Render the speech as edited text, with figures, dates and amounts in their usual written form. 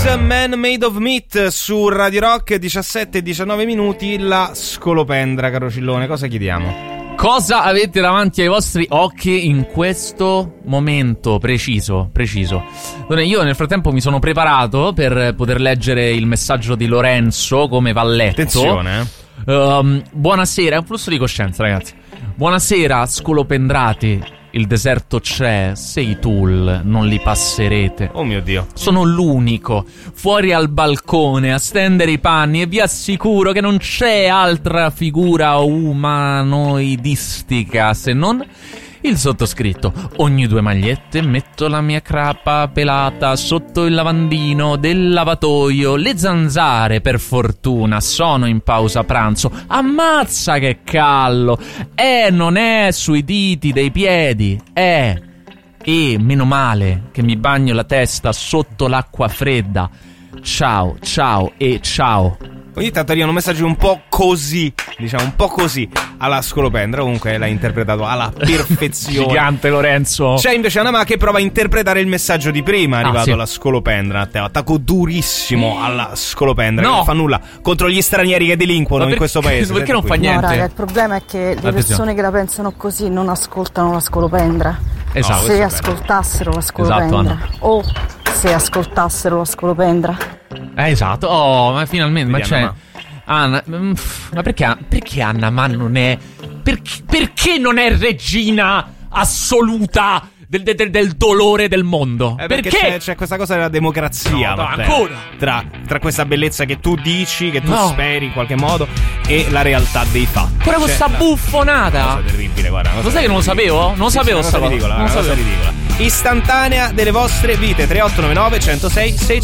Man Made of Meat su Radio Rock, 17-19 minuti, la scolopendra, caro Cillone, cosa chiediamo? Cosa avete davanti ai vostri occhi in questo momento preciso? Io nel frattempo mi sono preparato per poter leggere il messaggio di Lorenzo come va letto. Attenzione. Buonasera, è un flusso di coscienza, ragazzi. Buonasera, scolopendrati. Il deserto c'è, se i Tool non li passerete. Oh mio Dio. Sono l'unico fuori al balcone a stendere i panni e vi assicuro che non c'è altra figura umanoidistica se non il sottoscritto. Ogni 2 magliette metto la mia crapa pelata sotto il lavandino del lavatoio. Le zanzare, per fortuna, sono in pausa pranzo. Ammazza che callo! Non è sui diti dei piedi, E meno male che mi bagno la testa sotto l'acqua fredda. Ciao e ciao. Ogni tanto arrivano messaggi un po' così, diciamo un po' così alla scolopendra, comunque l'ha interpretato alla perfezione. Gigante Lorenzo. C'è invece Anama che prova a interpretare il messaggio di prima, arrivato alla scolopendra. Attacco durissimo alla scolopendra, che non fa nulla contro gli stranieri che delinquono in questo paese. Perché non fa niente? No, raga, il problema è che le persone che la pensano così non ascoltano la scolopendra. Esatto. Se ascoltassero la scolopendra, se ascoltassero la scolopendra. Esatto. Oh, ma finalmente. Vedi, ma c'è Anna, ma perché Anna Ma non è perché non è regina assoluta del dolore del mondo? Perché c'è questa cosa della democrazia, ancora tra questa bellezza che tu dici, che tu speri in qualche modo, e la realtà dei fatti. Pure questa buffonata. Una cosa terribile, guarda. Lo sai che non lo sapevo? Non sapevo sta cosa. Ridicola, una cosa ridicola. Istantanea delle vostre vite. 3899 106 600.